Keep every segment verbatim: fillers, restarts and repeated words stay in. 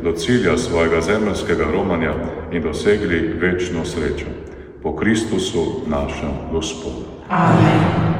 do cilja svojega zemeljskega romanja in dosegli večno srečo. Po Kristusu našem Gospodu. Amen.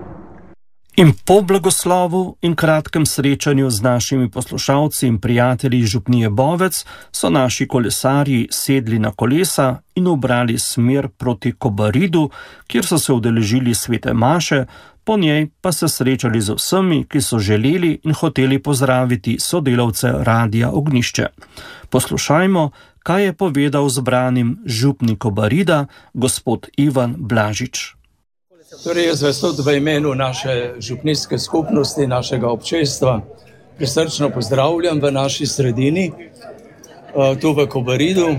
In po blagoslovu in kratkem srečanju z našimi poslušalci in prijatelji iz župnije Bovec so naši kolesarji sedli na kolesa in ubrali smer proti Kobaridu, kjer so se udeležili svete maše, po njej pa se srečali z vsemi, ki so želeli in hoteli pozdraviti sodelavce Radia Ognjišče. Poslušajmo, kaj je povedal zbranim župnik Kobarida, gospod Ivan Blažič. Torej, jaz vas tudi v imenu naše župnijske skupnosti, našega občestva, prisrčno pozdravljam v naši sredini, tu v Kobaridu,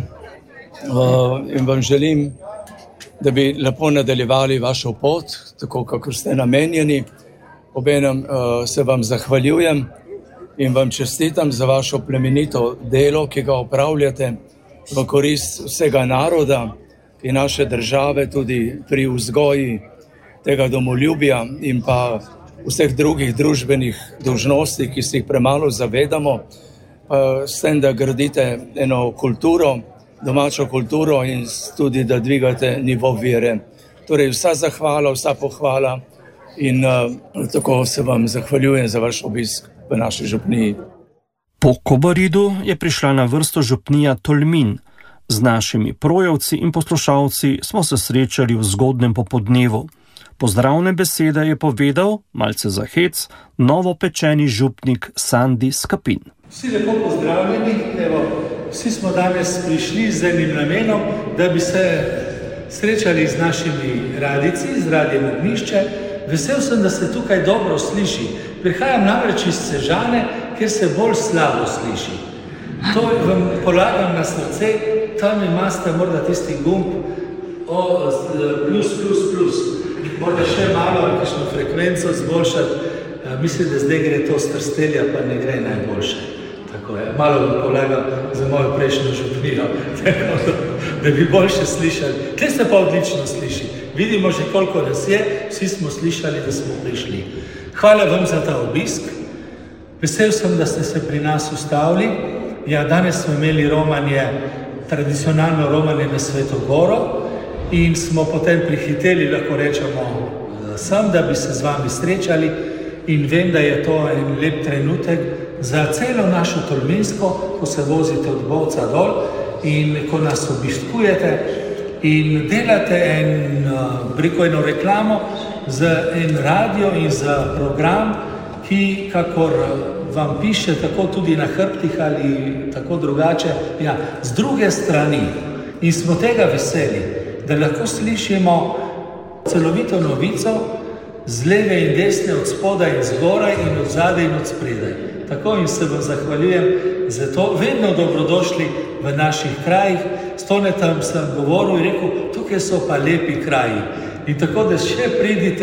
in vam želim, da bi lepo nadaljevali vašo pot, tako kako ste namenjeni. Obenem se vam zahvaljujem in vam čestitam za vašo plemenito delo, ki ga opravljate v korist vsega naroda in naše države, tudi pri vzgoji tega domoljubja in pa vseh drugih družbenih dolžnosti, ki se jih premalo zavedamo, s tem, da gradite eno kulturo, domačo kulturo in tudi, da dvigate nivo vere. Torej, vsa zahvala, vsa pohvala in uh, tako se vam zahvaljujem za vaš obisk v naši župniji. Po Kobaridu je prišla na vrsto župnija Tolmin. Z našimi projevci in poslušalci smo se srečali v zgodnem popodnevu. Pozdravne besede je povedal, malce za hec, novopečeni župnik Sandi Skapin. Vsi lepo pozdravljeni, evo, vsi smo danes prišli z enim namenom, da bi se srečali z našimi radici, z Radijem Ognjišče. Vesel sem, da se tukaj dobro sliši. Prihajam namreč iz Sežane, kjer se bolj slabo sliši. To vam polagam na srce, tam imate morda tisti gumb o plus, plus, plus. Morda še malo ali kakšno frekvenco zboljšati. Mislim, da zdaj gre to s trstelja, pa ne gre najboljše. Tako je. Malo vam polagam za mojo prejšnjo župnijo, da bi boljše slišali. Tle se pa odlično sliši. Vidimo že, koliko nas je, vsi smo slišali, da smo prišli. Hvala vam za ta obisk. Vesel sem, da ste se pri nas ustavili. Ja, danes smo imeli romanje, tradicionalno romanje na Sveto Goro in smo potem prihiteli, lahko rečemo, sem, da bi se z vami srečali in vem, da je to en lep trenutek za celo našo Tolminsko, ko se vozite od Bovca dol in ko nas obiskujete in delate en, briko eno reklamo za en radio in za program, ki, kakor vam piše, tako tudi na hrbtih ali tako drugače, ja, z druge strani. In smo tega veseli, da lahko slišimo celovito novico z leve in desne, od spodaj in zgoraj in od zadaj in od spredaj. Tako in se vam zahvaljujem za to. Vedno dobrodošli v naših krajih. S Tonetom sem govoril in rekel, tukaj so pa lepi kraji. In tako, da še pridite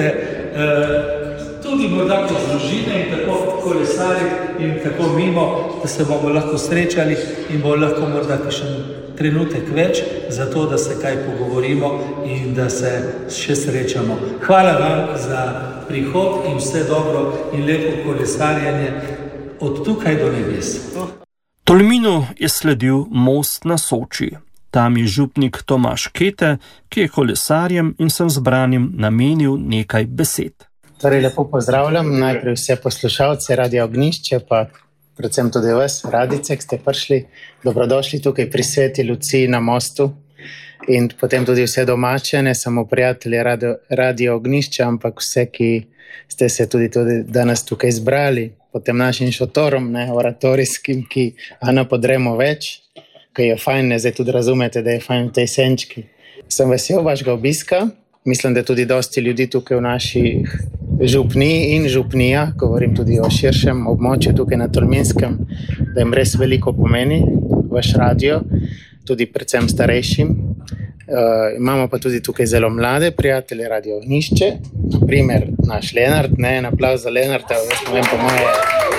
eh, tudi morda kot družine in tako kolesari in tako mimo, da se bomo lahko srečali in bo lahko morda kakšen trenutek več za to, da se kaj pogovorimo in da se še srečamo. Hvala vam za prihod in vse dobro in lepo kolesarjenje od tukaj do nebes. Tolminu je sledil most na Soči. Tam je župnik Tomaž Kete, ki je kolesarjem in sem zbranim namenil nekaj besed. Torej, lepo pozdravljam najprej vse poslušalce Radia Ognjišče, pa predvsem tudi vas, radice, ki ste prišli. Dobrodošli tukaj pri Sveti Luciji na mostu in potem tudi vse domače, ne samo prijatelje Radio, Radio Ognjišče, ampak vse, ki ste se tudi, tudi danes tukaj zbrali pod tem našim šotorom, ne, oratorijskim, ki Ana podremo več, ki je fajn, ne, zdaj tudi razumete, da je fajn v tej senčki. Sem vesel vašega obiska, mislim, da tudi dosti ljudi tukaj v naši župniji in župnija, govorim tudi o širšem območju tukaj na Tolminskem, da jim res veliko pomeni vaš radio, tudi predvsem starejšim. Uh, imamo pa tudi tukaj zelo mlade prijatelje Radio Ognjišče, naprimer naš Lenart, ne, en aplauz za Lenarta, jaz povem po moje.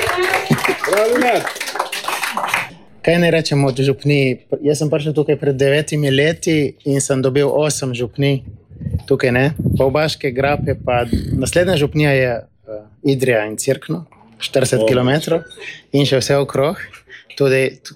Kaj ne rečem od župniji? Jaz sem prišel tukaj pred devetimi leti in sem dobil osem župnij tukaj, ne, Polbaške, Grape, pa naslednja župnija je uh, Idrija in Cirkno, štirideset kilometrov in še vse okrog. Tudi